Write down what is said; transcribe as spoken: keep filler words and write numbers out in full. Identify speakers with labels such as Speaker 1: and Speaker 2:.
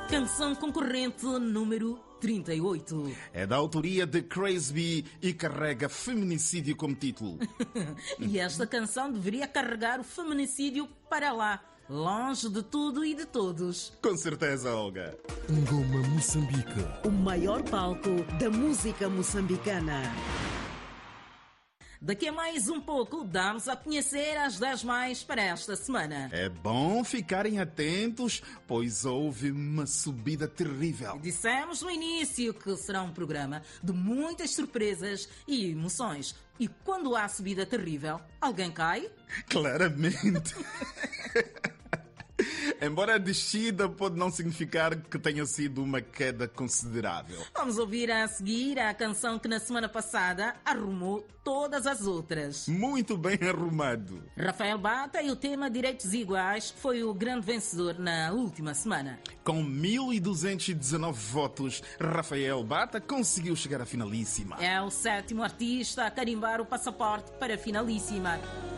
Speaker 1: Canção concorrente número trinta e oito.
Speaker 2: É da autoria de Crazy e carrega feminicídio como título.
Speaker 1: E esta canção deveria carregar o feminicídio para lá, longe de tudo e de todos.
Speaker 2: Com certeza, Olga.
Speaker 3: Ngoma Moçambique.
Speaker 4: O maior palco da música moçambicana.
Speaker 1: Daqui a mais um pouco, damos a conhecer as dez mais para esta semana.
Speaker 2: É bom ficarem atentos, pois houve uma subida terrível.
Speaker 1: Dissemos no início que será um programa de muitas surpresas e emoções. E quando há subida terrível, alguém cai?
Speaker 2: Claramente. Embora a descida pode não significar que tenha sido uma queda considerável.
Speaker 1: Vamos ouvir a seguir a canção que na semana passada arrumou todas as outras.
Speaker 2: Muito bem arrumado.
Speaker 1: Rafael Bata e o tema Direitos Iguais foi o grande vencedor na última semana.
Speaker 2: Com mil duzentos e dezanove votos, Rafael Bata conseguiu chegar à finalíssima.
Speaker 1: É o sétimo artista a carimbar o passaporte para a finalíssima.